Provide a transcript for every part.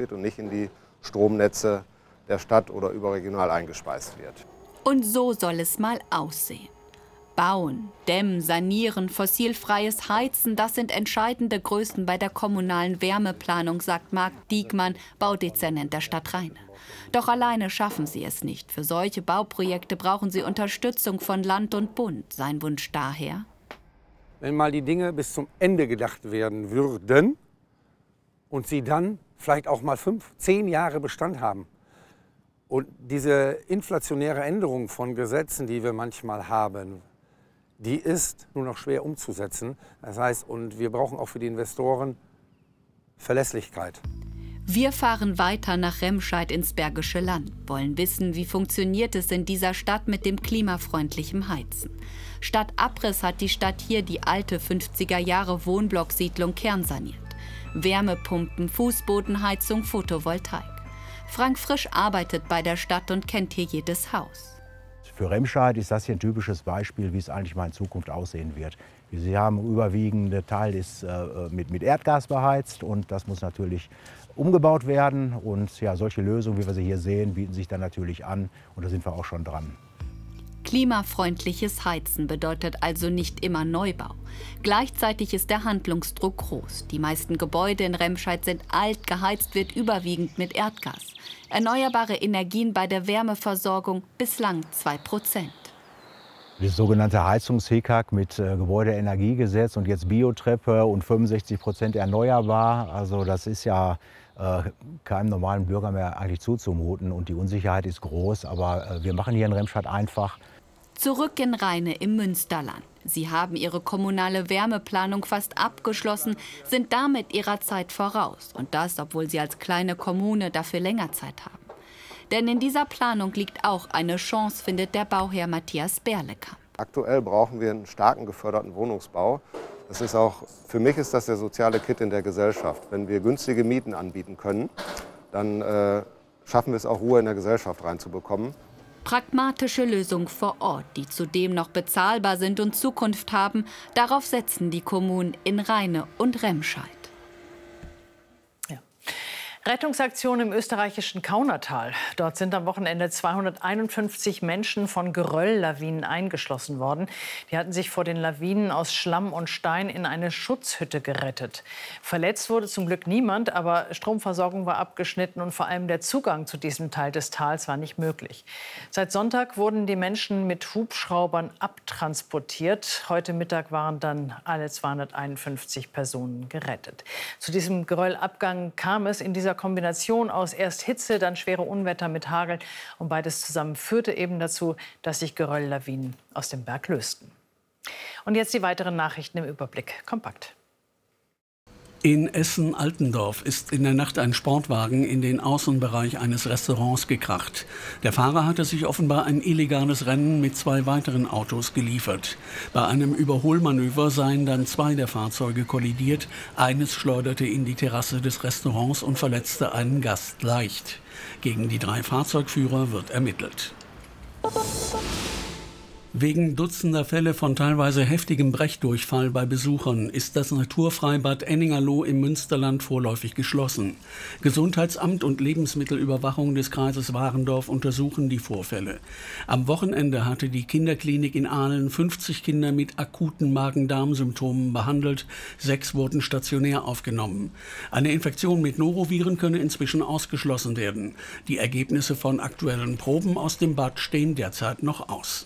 wird und nicht in die Stromnetze der Stadt oder überregional eingespeist wird. Und so soll es mal aussehen. Bauen, dämmen, sanieren, fossilfreies Heizen, das sind entscheidende Größen bei der kommunalen Wärmeplanung, sagt Marc Diekmann, Baudezernent der Stadt Rheine. Doch alleine schaffen sie es nicht. Für solche Bauprojekte brauchen sie Unterstützung von Land und Bund. Sein Wunsch daher: Wenn mal die Dinge bis zum Ende gedacht werden würden und sie dann vielleicht auch mal 5, 10 Jahre Bestand haben. Und diese inflationäre Änderung von Gesetzen, die wir manchmal haben, die ist nur noch schwer umzusetzen. Das heißt, und wir brauchen auch für die Investoren Verlässlichkeit. Wir fahren weiter nach Remscheid ins Bergische Land, wollen wissen, wie funktioniert es in dieser Stadt mit dem klimafreundlichen Heizen. Statt Abriss hat die Stadt hier die alte 50er-Jahre-Wohnblocksiedlung kernsaniert. Wärmepumpen, Fußbodenheizung, Photovoltaik. Frank Frisch arbeitet bei der Stadt und kennt hier jedes Haus. Für Remscheid ist das hier ein typisches Beispiel, wie es eigentlich mal in Zukunft aussehen wird. Sie haben überwiegende Teil ist mit Erdgas beheizt und das muss natürlich umgebaut werden. Und ja, solche Lösungen, wie wir sie hier sehen, bieten sich dann natürlich an und da sind wir auch schon dran. Klimafreundliches Heizen bedeutet also nicht immer Neubau. Gleichzeitig ist der Handlungsdruck groß. Die meisten Gebäude in Remscheid sind alt, geheizt wird überwiegend mit Erdgas. Erneuerbare Energien bei der Wärmeversorgung bislang 2%. Das sogenannte Heizungshickhack mit Gebäudeenergiegesetz und jetzt Biotreppe und 65% erneuerbar. Also das ist ja keinem normalen Bürger mehr eigentlich zuzumuten und die Unsicherheit ist groß. Aber wir machen hier in Remscheid einfach. Zurück in Rheine im Münsterland. Sie haben ihre kommunale Wärmeplanung fast abgeschlossen, sind damit ihrer Zeit voraus. Und das, obwohl sie als kleine Kommune dafür länger Zeit haben. Denn in dieser Planung liegt auch eine Chance, findet der Bauherr Matthias Berlekamp. Aktuell brauchen wir einen starken geförderten Wohnungsbau. Das ist auch, für mich ist das der soziale Kitt in der Gesellschaft. Wenn wir günstige Mieten anbieten können, dann schaffen wir es auch, Ruhe in der Gesellschaft reinzubekommen. Pragmatische Lösungen vor Ort, die zudem noch bezahlbar sind und Zukunft haben, darauf setzen die Kommunen in Rheine und Remscheid. Rettungsaktion im österreichischen Kaunertal. Dort sind am Wochenende 251 Menschen von Gerölllawinen eingeschlossen worden. Die hatten sich vor den Lawinen aus Schlamm und Stein in eine Schutzhütte gerettet. Verletzt wurde zum Glück niemand, aber Stromversorgung war abgeschnitten und vor allem der Zugang zu diesem Teil des Tals war nicht möglich. Seit Sonntag wurden die Menschen mit Hubschraubern abtransportiert. Heute Mittag waren dann alle 251 Personen gerettet. Zu diesem Geröllabgang kam es in dieser Kombination aus erst Hitze, dann schwere Unwetter mit Hagel. Und beides zusammen führte eben dazu, dass sich Gerölllawinen aus dem Berg lösten. Und jetzt die weiteren Nachrichten im Überblick. Kompakt. In Essen-Altendorf ist in der Nacht ein Sportwagen in den Außenbereich eines Restaurants gekracht. Der Fahrer hatte sich offenbar ein illegales Rennen mit 2 weiteren Autos geliefert. Bei einem Überholmanöver seien dann 2 der Fahrzeuge kollidiert. Eines schleuderte in die Terrasse des Restaurants und verletzte einen Gast leicht. Gegen die 3 Fahrzeugführer wird ermittelt. Wegen dutzender Fälle von teilweise heftigem Brechdurchfall bei Besuchern ist das Naturfreibad Enningerloh im Münsterland vorläufig geschlossen. Gesundheitsamt und Lebensmittelüberwachung des Kreises Warendorf untersuchen die Vorfälle. Am Wochenende hatte die Kinderklinik in Ahlen 50 Kinder mit akuten Magen-Darm-Symptomen behandelt. 6 wurden stationär aufgenommen. Eine Infektion mit Noroviren könne inzwischen ausgeschlossen werden. Die Ergebnisse von aktuellen Proben aus dem Bad stehen derzeit noch aus.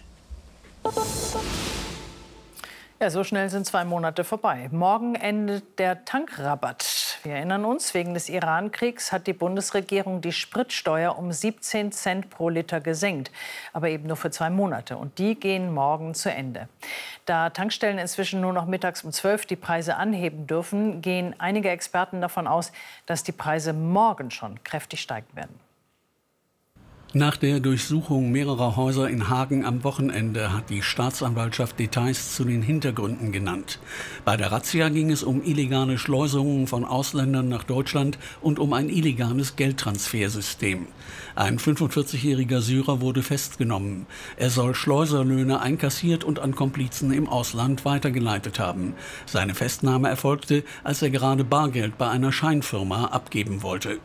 Ja, so schnell sind 2 Monate vorbei. Morgen endet der Tankrabatt. Wir erinnern uns, wegen des Iran-Kriegs hat die Bundesregierung die Spritsteuer um 17 Cent pro Liter gesenkt. Aber eben nur für 2 Monate. Und die gehen morgen zu Ende. Da Tankstellen inzwischen nur noch mittags um 12 die Preise anheben dürfen, gehen einige Experten davon aus, dass die Preise morgen schon kräftig steigen werden. Nach der Durchsuchung mehrerer Häuser in Hagen am Wochenende hat die Staatsanwaltschaft Details zu den Hintergründen genannt. Bei der Razzia ging es um illegale Schleusungen von Ausländern nach Deutschland und um ein illegales Geldtransfersystem. Ein 45-jähriger Syrer wurde festgenommen. Er soll Schleuserlöhne einkassiert und an Komplizen im Ausland weitergeleitet haben. Seine Festnahme erfolgte, als er gerade Bargeld bei einer Scheinfirma abgeben wollte.